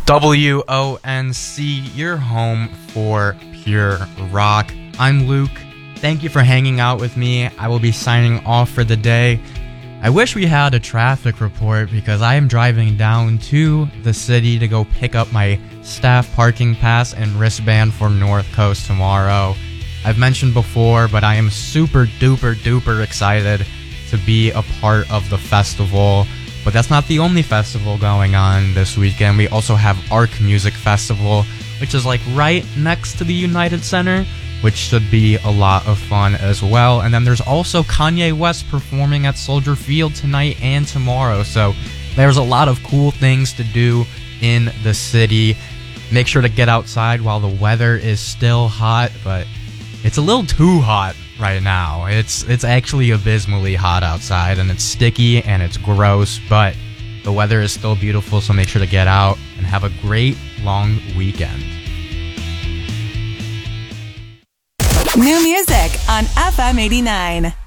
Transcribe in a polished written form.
WONC, your home for pure rock. I'm Luke. Thank you for hanging out with me. I will be signing off for the day. I wish we had a traffic report because I am driving down to the city to go pick up my staff parking pass and wristband for North Coast tomorrow. I've mentioned before, but I am super duper excited to be a part of the festival. But that's not the only festival going on this weekend. We also have Arc Music Festival, which is like right next to the United Center, which should be a lot of fun as well. And then there's also Kanye West performing at Soldier Field tonight and tomorrow. So there's a lot of cool things to do in the city. Make sure to get outside while the weather is still hot, but it's a little too hot right now. It's actually abysmally hot outside, and it's sticky and it's gross, but the weather is still beautiful, so make sure to get out and have a great long weekend. New music on FM 89.